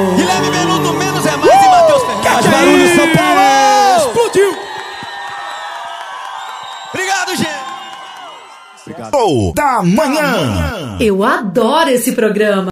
Guilherme Beludo, menos é mais, e Matheus Ferreira. Faz barulho, São Paulo! Explodiu! Obrigado, gente. Obrigado. Da manhã. Eu adoro esse programa.